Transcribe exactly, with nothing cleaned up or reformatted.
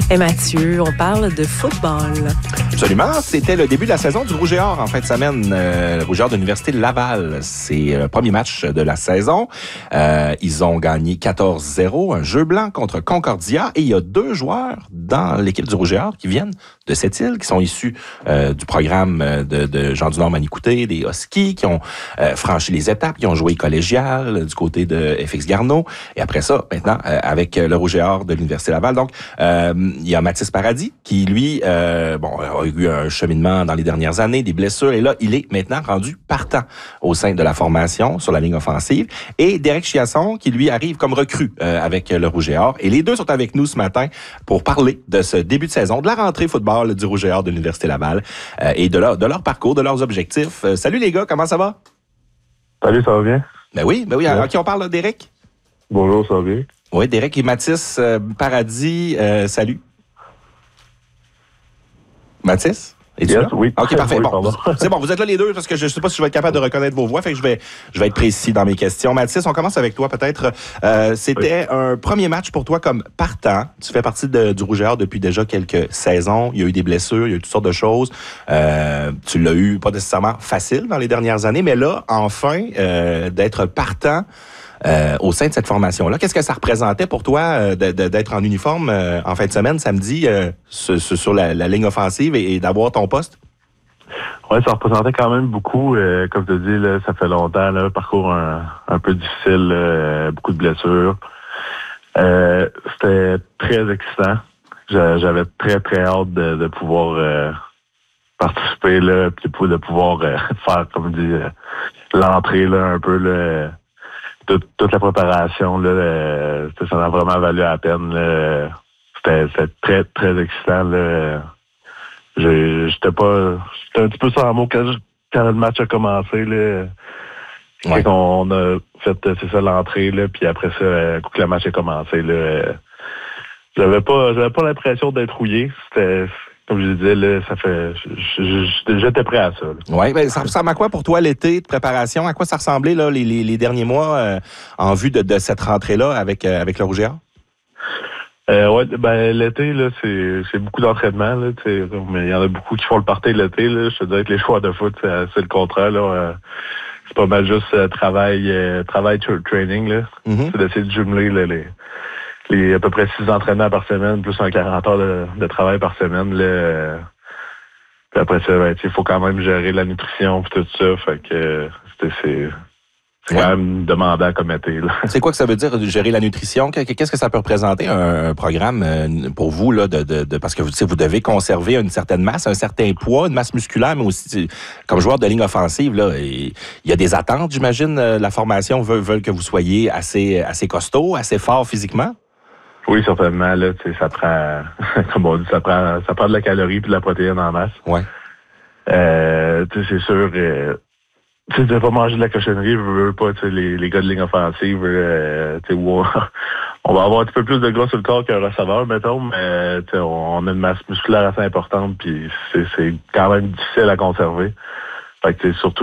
Et Mathieu, on parle de football. Absolument. C'était le début de la saison du Rouge et Or en fin de semaine. Euh, le Rouge et Or de l'Université de Laval. C'est le premier match de la saison. Euh, ils ont gagné quatorze zéro, un jeu blanc contre Concordia. Et il y a deux joueurs dans l'équipe du Rouge et Or qui viennent de cette île, qui sont issus euh, du programme de, de Jean du Nord Manicouté, des Huskies, qui ont euh, franchi les étapes, qui ont joué collégial du côté de F X Garneau. Et après ça, maintenant, euh, avec le Rouge et Or de l'Université Laval. Donc, euh, il y a Mathis Paradis qui, lui, euh, bon, a eu un cheminement dans les dernières années, des blessures, et là, il est maintenant rendu partant au sein de la formation sur la ligne offensive. Et Derek Chiasson, qui, lui, arrive comme recrue euh, avec le Rouge et Or. Et les deux sont avec nous ce matin pour parler de ce début de saison, de la rentrée football du Rouge et Or de l'Université Laval euh, et de leur, de leur parcours, de leurs objectifs. Euh, salut les gars, comment ça va? Salut, ça va bien? Ben oui, ben oui. Alors, qui on parle là, Derek? Bonjour, ça va bien? Oui, Derek et Mathis euh, Paradis, euh, salut. Mathis? Es-tu yes, là? Oui. OK, parfait. Oui, bon, c'est bon, vous êtes là les deux parce que je ne sais pas si je vais être capable de reconnaître vos voix, fait que je vais, je vais être précis dans mes questions. Mathis, on commence avec toi peut-être. Euh, c'était oui. un premier match pour toi comme partant. Tu fais partie de, du Rouge et Or depuis déjà quelques saisons. Il y a eu des blessures, il y a eu toutes sortes de choses. Euh, tu l'as eu pas nécessairement facile dans les dernières années, mais là, enfin, euh, d'être partant Euh, au sein de cette formation-là. Qu'est-ce que ça représentait pour toi euh, de, de, d'être en uniforme euh, en fin de semaine, samedi, euh, sur, sur la, la ligne offensive et, et d'avoir ton poste? Oui, ça représentait quand même beaucoup. Euh, comme tu dis, là, ça fait longtemps, là, parcours un, un peu difficile, euh, beaucoup de blessures. Euh, c'était très excitant. J'avais très, très hâte de, de pouvoir euh, participer, là, puis de pouvoir euh, faire, comme je dis, euh, l'entrée, là, un peu, là, Toute, toute la préparation, là, euh, ça en a vraiment valu la peine. Là. C'était, c'était très, très excitant. Là. Je, j'étais pas. J'étais un petit peu sans mots quand, quand le match a commencé. Là. Ouais. Quand on a fait c'est ça l'entrée, là, puis après ça, quand le match a commencé, là, j'avais pas j'avais pas l'impression d'être rouillé. C'était. Comme je disais, là, ça fait, j'étais prêt à ça. Oui, ben, ça ressemble à quoi pour toi l'été de préparation? À quoi ça ressemblait là, les, les, les derniers mois euh, en vue de, de cette rentrée-là avec, euh, avec le Rouge et Or? Euh, ouais, ben l'été, là, c'est, c'est beaucoup d'entraînement. Là, mais il y en a beaucoup qui font le party l'été. Là. Je te dirais que les joueurs de foot, c'est, c'est le contraire. Là. Euh, c'est pas mal juste euh, travail, euh, travail training. Là. Mm-hmm. C'est d'essayer de jumeler là, les. Les à peu près six entraînements par semaine, plus un quarante heures de, de travail par semaine. Là. Puis après ça, ben, il faut quand même gérer la nutrition et tout ça. Fait que c'est, c'est, c'est ouais. quand même demandant comme été. Là. C'est quoi que ça veut dire, gérer la nutrition? Qu'est-ce que ça peut représenter, un, un programme pour vous? Là, de, de, de parce que vous, vous devez conserver une certaine masse, un certain poids, une masse musculaire, mais aussi, comme joueur de ligne offensive, là, il y a des attentes, j'imagine. La formation veut, veut que vous soyez assez, assez costaud, assez fort physiquement? Oui, certainement. Là, ça prend, comme on dit, ça prend, ça prend de la calorie et de la protéine en masse. Ouais. Euh, c'est sûr, euh, tu ne vas pas manger de la cochonnerie, je veux pas, les, les gars de ligne offensive, euh, où on, on va avoir un petit peu plus de gras sur le corps qu'un receveur, mettons, mais on a une masse musculaire assez importante, puis c'est, c'est quand même difficile à conserver. Fait que, surtout